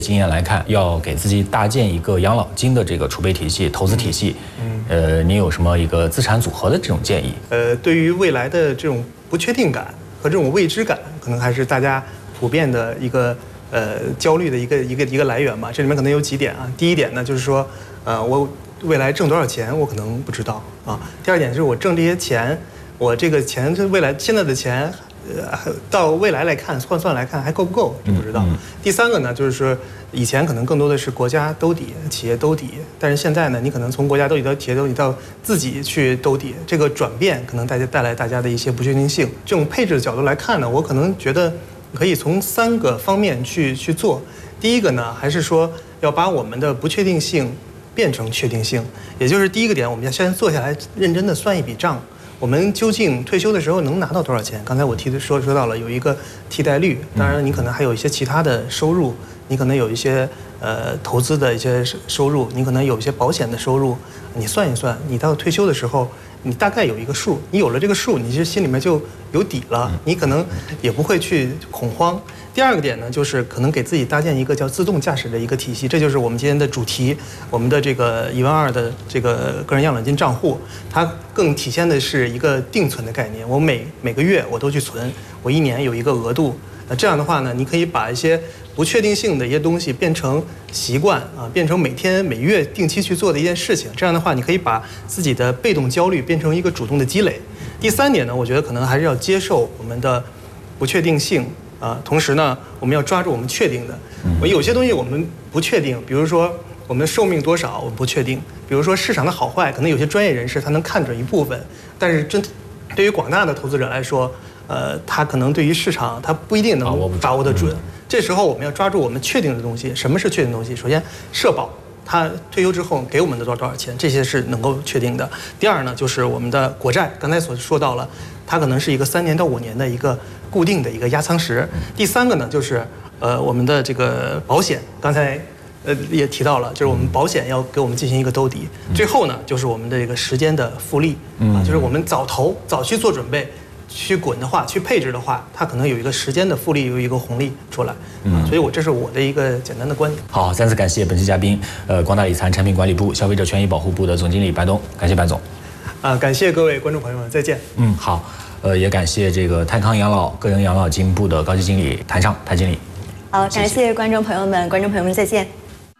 经验来看，要给自己搭建一个养老金的这个储备体系、投资体系，您有什么一个资产组合的这种建议？ 对于未来的这种不确定感和这种未知感，可能还是大家普遍的一个焦虑的一个来源吧。这里面可能有几点啊。第一点呢，就是说，我未来挣多少钱，我可能不知道啊。第二点就是我挣这些钱，我这个钱是未来现在的钱。到未来来看，换算来看还够不够，这不知道。第三个呢，就是说以前可能更多的是国家兜底、企业兜底，但是现在呢，你可能从国家兜底到企业兜底到自己去兜底，这个转变可能带来大家的一些不确定性。这种配置的角度来看呢，我可能觉得可以从3个方面去做。第一个呢，还是说要把我们的不确定性变成确定性，也就是第一个点，我们要先坐下来认真的算一笔账。我们究竟退休的时候能拿到多少钱？刚才我说到了有一个替代率，当然你可能还有一些其他的收入，你可能有一些投资的一些收入，你可能有一些保险的收入，你算一算，你到退休的时候，你大概有一个数，你有了这个数，你这心里面就有底了，你可能也不会去恐慌。第二个点呢，就是可能给自己搭建一个叫自动驾驶的一个体系，这就是我们今天的主题。我们的这个12000的这个个人养老金账户，它更体现的是一个定存的概念。我每个月我都去存，我1年有一个额度。这样的话呢，你可以把一些不确定性的一些东西变成习惯啊，变成每天每月定期去做的一件事情。这样的话，你可以把自己的被动焦虑变成一个主动的积累。第三点呢，我觉得可能还是要接受我们的不确定性。同时呢，我们要抓住我们确定的。有些东西我们不确定，比如说我们的寿命多少，我们不确定；比如说市场的好坏，可能有些专业人士他能看准一部分，但是对于广大的投资者来说，他可能对于市场他不一定能把握得准。这时候我们要抓住我们确定的东西。什么是确定的东西？首先，社保。他退休之后给我们的多少钱，这些是能够确定的。第二呢，就是我们的国债，刚才所说到了，它可能是一个3年到5年的一个固定的一个压舱石。第三个呢，就是我们的这个保险，刚才也提到了，就是我们保险要给我们进行一个兜底。最后呢，就是我们的这个时间的复利啊，就是我们早去做准备。去滚的话，去配置的话，它可能有一个时间的复利，有一个红利出来，所以这是我的一个简单的观点。 好，再次感谢本期嘉宾，光大理财产品管理部消费者权益保护部的总经理白东，感谢白总。 感谢各位观众朋友们，再见。 好，也感谢这个泰康养老个人养老金部的高级经理谭尚谭经理。 好，感谢观众朋友们，再见。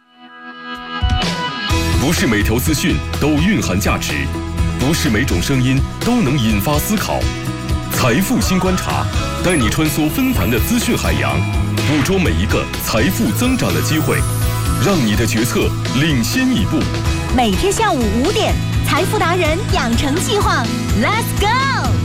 不是每条资讯都蕴含价值，不是每种声音都能引发思考。财富新观察，带你穿梭纷繁的资讯海洋，捕捉每一个财富增长的机会，让你的决策领先一步。 每天下午5点，财富达人养成计划 ，Let's go！